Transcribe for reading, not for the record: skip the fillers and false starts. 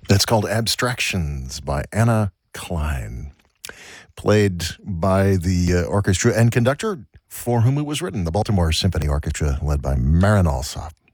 That's called Abstractions by Anna Klein, played by the orchestra and conductor for whom it was written, the Baltimore Symphony Orchestra, led by Marin Alsop.